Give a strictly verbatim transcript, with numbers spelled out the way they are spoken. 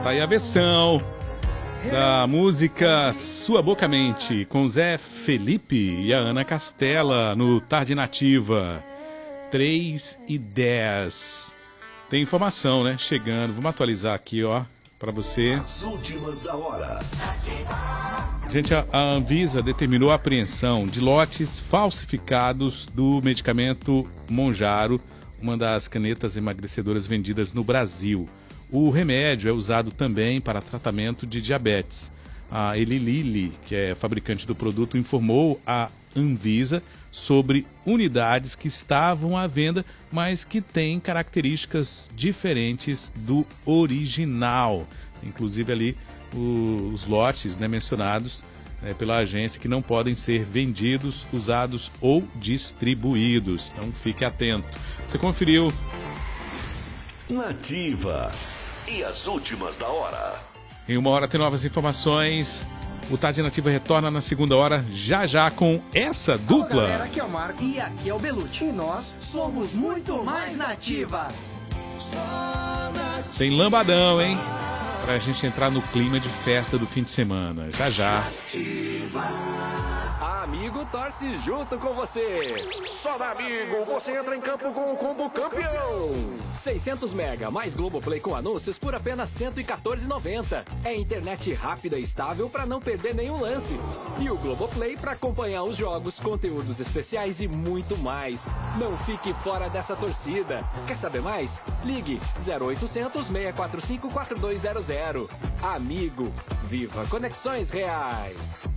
Tá aí a versão da música Sua Boca Mente, com Zé Felipe e a Ana Castela no Tarde Nativa. três e dez. Tem informação, né? Chegando. Vamos atualizar aqui, ó, para você. As últimas da hora. Gente, a Anvisa determinou a apreensão de lotes falsificados do medicamento Monjaro, uma das canetas emagrecedoras vendidas no Brasil. O remédio é usado também para tratamento de diabetes. A Eli Lilly, que é fabricante do produto, informou a Anvisa sobre unidades que estavam à venda, mas que têm características diferentes do original. Inclusive ali os lotes, né, mencionados né, pela agência, que não podem ser vendidos, usados ou distribuídos. Então fique atento. Você conferiu? Nativa. E as últimas da hora. Em uma hora tem novas informações. O Tarde Nativa retorna na segunda hora, já já com essa dupla. Olá, galera, aqui é o Marcos. E aqui é o Belucci. E nós somos muito mais Nativa. Tem lambadão, hein? Pra gente entrar no clima de festa do fim de semana. Já já. Amigo torce junto com você. Só da Amigo você entra em campo com o combo campeão. seiscentos mega mais Globoplay com anúncios por apenas cento e quatorze reais e noventa centavos. É internet rápida e estável para não perder nenhum lance. E o Globoplay para acompanhar os jogos, conteúdos especiais e muito mais. Não fique fora dessa torcida. Quer saber mais? Ligue zero oitocentos, seis quatro cinco, quatro dois zero zero. Amigo, viva conexões reais.